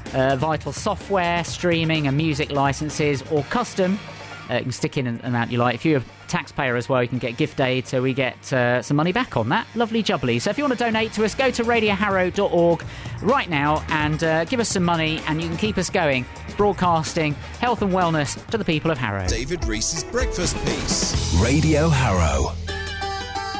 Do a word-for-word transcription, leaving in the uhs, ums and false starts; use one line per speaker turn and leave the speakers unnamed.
uh, Vital software, streaming and music licenses, or custom, uh, you can stick in an amount you like. If you're a taxpayer as well, you can get gift aid, so we get uh, some money back on that. Lovely jubbly. So if you want to donate to us, go to radio harrow dot org right now and uh, give us some money, and you can keep us going, broadcasting health and wellness to the people of Harrow.
David Reese's Breakfast Piece.
Radio Harrow.